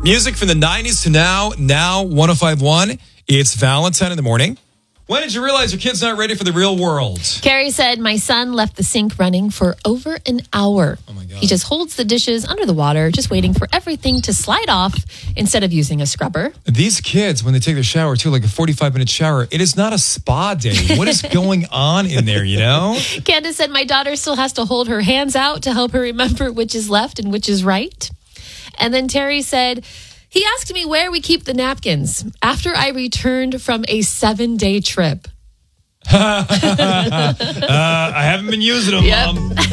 Music from the 90s to now 1051. It's Valentine in the morning. When did you realize your kid's not ready for the real world? Carrie said, my son left the sink running for over an hour. Oh, my God. He just holds the dishes under the water, just waiting for everything to slide off instead of using a scrubber. These kids, when they take their shower, too, like a 45-minute shower, it is not a spa day. What is going on in there, you know? Candace said, my daughter still has to hold her hands out to help her remember which is left and which is right. And then Terry said, he asked me where we keep the napkins after I returned from a 7-day trip. I haven't been using them, Yep. Mom.